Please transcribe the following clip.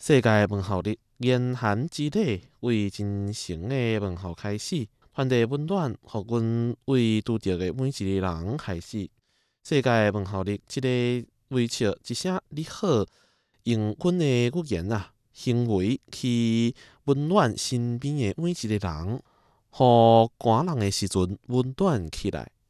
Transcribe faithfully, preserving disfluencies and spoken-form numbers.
世界问候日，严寒之礼为真诚的问候开始，传递温暖，互阮为拄着的每一个人开始。世界问候日，即、个微笑一声你好，用阮的语言啊，行为去温暖身边的每一个人，互寒人的时阵温暖起来。